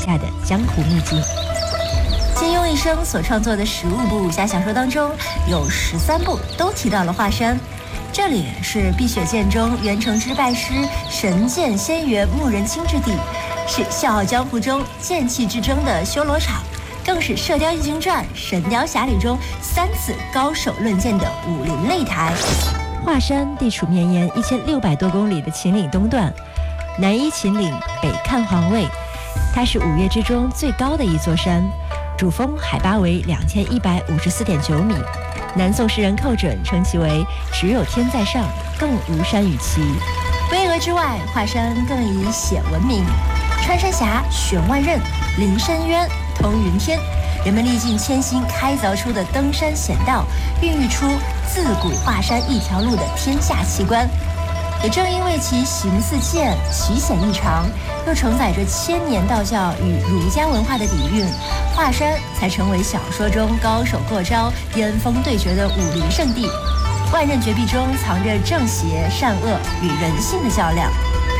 下的江湖秘籍。金庸一生所创作的15部武侠小说当中，有13部都提到了华山。这里是碧血剑中袁承之拜师神剑仙源穆人清之地，是笑傲江湖中剑气之争的修罗场，更是《射雕英雄传》《神雕侠侣》中3次高手论剑的武林擂台。华山地处绵延1600多公里的秦岭东段，南依秦岭，北看黄渭，它是5岳之中最高的一座山，主峰海拔为2154.9米。南宋诗人寇准称其为只有天在上，更无山与齐。巍峨之外，华山更以险闻名，穿山峡悬万仞，临深渊，通云天。人们历尽千辛开凿出的登山险道，孕育出自古华山一条路的天下奇观。也正因为其形似剑，奇险异常，又承载着1000年道教与儒家文化的底蕴，华山才成为小说中高手过招、巅峰对决的武林圣地。万仞绝壁中藏着正邪、善恶与人性的较量。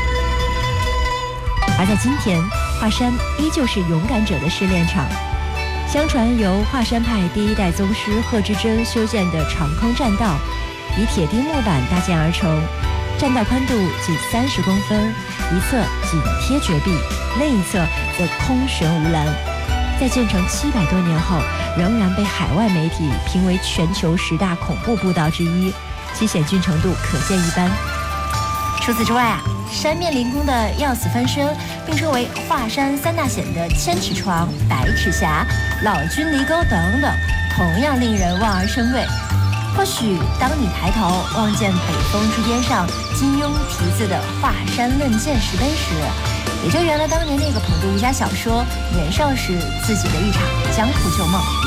而在今天，华山依旧是勇敢者的试炼场。相传由华山派第1代宗师贺知真修建的长空栈道，以铁钉木板搭建而成。栈道宽度仅30公分，一侧紧贴绝壁，另一侧则空悬无栏。在建成700多年后，仍然被海外媒体评为全球10大恐怖步道之一，其险峻程度可见一斑。除此之外山面临宫的要死翻身，并称为华山3大险的千尺床、百尺峡、老君离沟等等，同样令人望而生畏。或许当你抬头望见北峰之巅上金庸题字的华山论剑石碑时，也就圆了当年那个捧读武侠小说年少时自己的一场江湖旧梦。